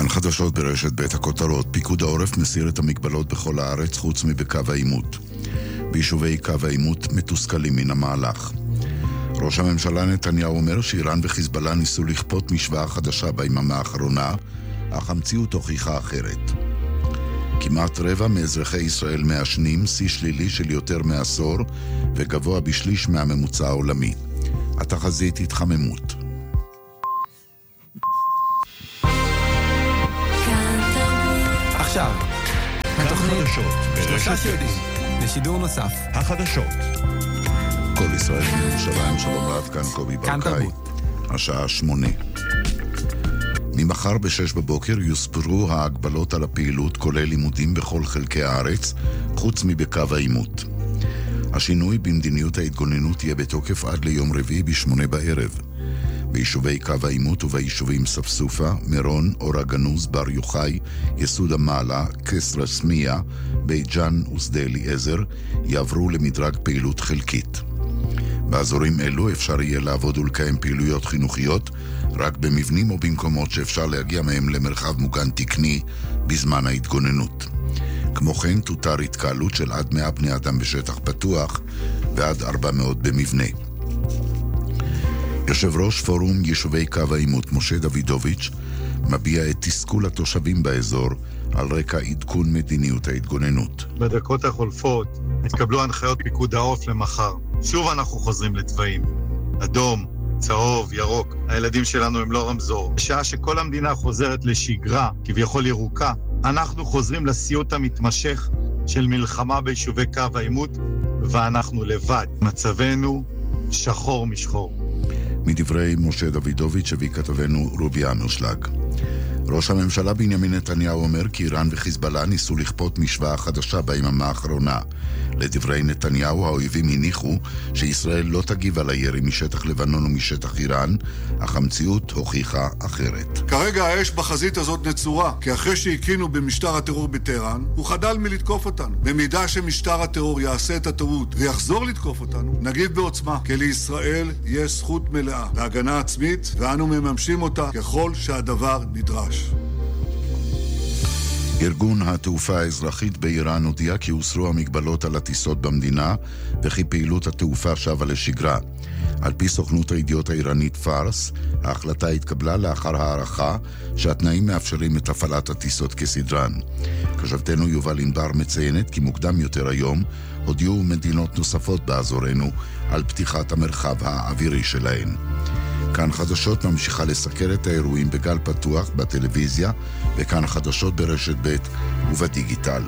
כאן חדשות ברשת בית הכותרות. פיקוד העורף מסיר את המגבלות בכל הארץ חוץ מבקו העימות. ביישובי קו העימות מתוסכלים מן המהלך. ראש הממשלה נתניהו אומר שאיראן וחיזבאללה ניסו לכפות משוואה חדשה ביממה האחרונה, אך המציאות הוכיחה אחרת. כמעט רבע מאזרחי ישראל מעשנים, שיא שלילי של יותר מעשור וגבוה בשליש מהממוצע העולמי. התחזית התחממות. עכשיו, התוכנית שלושה שיודעים, לשידור נוסף. החדשות. כל ישראל מירושלים, שלום רב, כאן קובי ברקאי. השעה 8. ממחר ב-6 בבוקר יוספרו ההגבלות על הפעילות, כולל לימודים בכל חלקי הארץ, חוץ מבקו העימות. השינוי במדיניות ההתגוננות יהיה בתוקף עד ליום רביעי ב-8 בערב. ביישובי קו העימות וביישובים ספסופה, מירון, אור הגנוז, בר יוחאי, יסוד המעלה, כסרא סמיע, בית ג'ן ושדה אליעזר יעברו למדרג פעילות חלקית. באזורים אלו אפשר יהיה לעבוד ולקיים פעילויות חינוכיות רק במבנים או במקומות שאפשר להגיע מהם למרחב מוגן תקני בזמן ההתגוננות. כמו כן תותר התקהלות של עד 100 בני אדם בשטח פתוח ועד 400 במבנה. יושב ראש פורום יישובי קו העימות משה דוידוביץ' מביע את תסכול התושבים באזור על רקע עדכון מדיניות ההתגוננות. בדקות החולפות התקבלו הנחיות פיקוד העורף למחר. שוב אנחנו חוזרים לצבעים. אדום, צהוב, ירוק. הילדים שלנו הם לא רמזור. בשעה שכל המדינה חוזרת לשגרה, כביכול ירוקה, אנחנו חוזרים לסיוט המתמשך של מלחמה ביישובי קו העימות, ואנחנו לבד. מצבנו שחור משחור. מדברי משה דוידוביץ' הביא כתבנו רובי אמרשלג. ראש הממשלה בנימין נתניהו אומר כי איראן וחיזבאללה ניסו לכפות משוואה חדשה ביממה האחרונה. לדברי נתניהו, האויבים הניחו שישראל לא תגיב על הירי משטח לבנון ומשטח איראן, אך המציאות הוכיחה אחרת. כרגע האש בחזית הזאת נצורה, כי אחרי שהקינו במשטר הטרור בטהרן, הוא חדל מלתקוף אותנו. במידה שמשטר הטרור יעשה את הטעות ויחזור לתקוף אותנו, נגיב בעוצמה, כי לישראל יש זכות מלאה להגנה עצמית, ואנו מממשים אותה ככל שהדבר נדרש. ארגון התעופה האזרחית באיראן הודיע כי הוסרו המגבלות על הטיסות במדינה וכי פעילות התעופה שבה לשגרה. על פי סוכנות הידיעות האיראנית פארס, ההחלטה התקבלה לאחר הערכה שהתנאים מאפשרים את הפעלת הטיסות כסדרן. כתבתנו יובל ענבר מציינת כי מוקדם יותר היום הודיעו מדינות נוספות באזורנו על פתיחת המרחב האווירי שלהן. כאן חדשות ממשיכה לסקר את האירועים בגל פתוח בטלוויזיה וכאן חדשות ברשת ב' ובדיגיטל.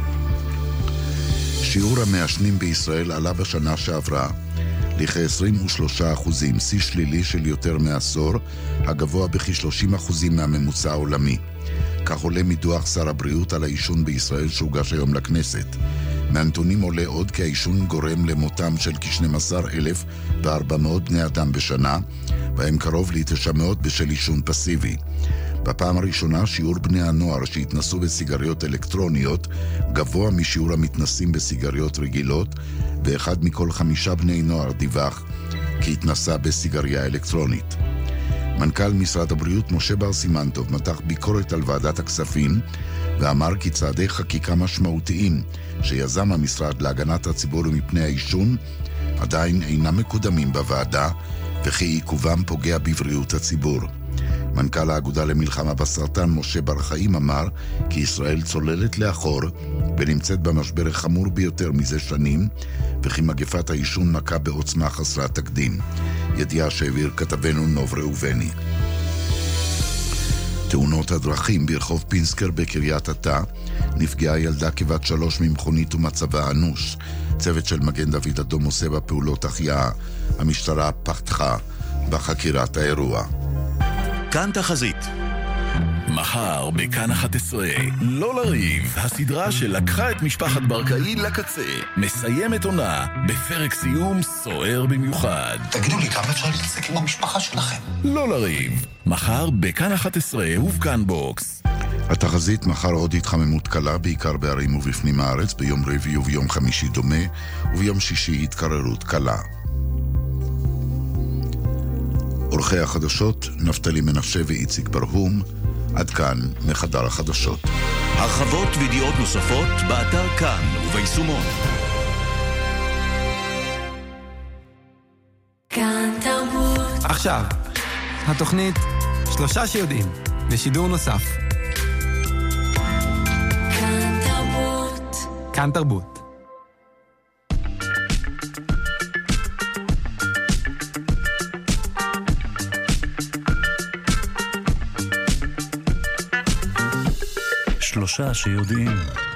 שיעור המעשנים בישראל עלה בשנה שעברה לכ-23%, שיא שלילי של יותר מעשור, הגבוה בכ-30% מהממוצע העולמי. כך עולה מדוח שר הבריאות על העישון בישראל שהוגש היום לכנסת. מהנתונים עולה עוד כי העישון גורם למותם של כ-12,400 בני אדם בשנה, בהם קרוב ל-900 בשל עישון פסיבי. בפעם הראשונה שיעור בני הנוער שהתנסו בסיגריות אלקטרוניות גבוה משיעור המתנסים בסיגריות רגילות, ואחד מכל 5 בני נוער דיווח כי התנסה בסיגריה אלקטרונית. מנכ"ל משרד הבריאות משה בר סימן טוב מתח ביקורת על ועדת הכספים ואמר כי צעדי חקיקה משמעותיים שיזם המשרד להגנת הציבור ומפני העישון עדיין אינם מקודמים בוועדה וכי עיכובם פוגע בבריאות הציבור. מנכ"ל האגודה למלחמה בסרטן משה בר חיים אמר כי ישראל צוללת לאחור ונמצאת במשבר החמור ביותר מזה שנים וכי מגפת העישון מכה בעוצמה חסרת תקדים. ידיעה שהעביר כתבנו נוב ראובני. תאונות הדרכים ברחוב פינסקר בקריית אתא, נפגעה ילדה כבת 3 ממכונית ומצבה אנוש. צוות של מגן דוד אדום עושה בפעולות החייאה. המשטרה פתחה בחקירת האירוע. כאן תחזית. מחר בכאן 11, לא לריב, הסדרה שלקחה את משפחת ברקאי לקצה, מסיימת עונה בפרק סיום סוער במיוחד. תגידו לי, כמה אפשר להתעסק עם המשפחה שלכם? לא לריב, מחר בכאן 11 ובכאן בוקס. התחזית מחר עוד התחממות קלה, בעיקר בערים ובפנים הארץ, ביום רביעי וביום חמישי דומה, וביום שישי התקררות קלה. עורכי החדשות נפתלי מנשה ואיציק ברהום, עד כאן מחדר החדשות. הרחבות וידיעות נוספות באתר כאן וביישומון. כאן תרבות. עכשיו, התוכנית שלושה שיודעים, בשידור נוסף. כאן תרבות. כאן תרבות. שלושה שיודעים.